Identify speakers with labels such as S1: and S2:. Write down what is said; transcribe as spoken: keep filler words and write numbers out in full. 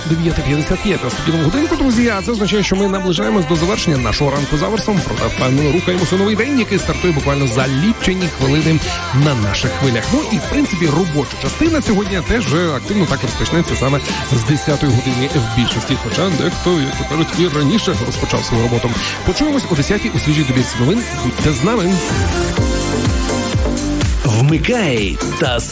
S1: дев'ята п'ятдесят п'ять на студійному годинку, друзі. А це означає, що ми наближаємось до завершення нашого ранку за версом. Проте впевнено рухаємося у новий день, який стартує буквально за лічені хвилини на наших хвилях. Ну і в принципі робоча частина сьогодні теж активно так розпочнеться саме з десятої години в більшості. Хоча дехто, як то кажуть, і раніше розпочав свою роботу. Почуємось о десятій у свіжій добірці новин. Будьте з нами.
S2: Вмикай та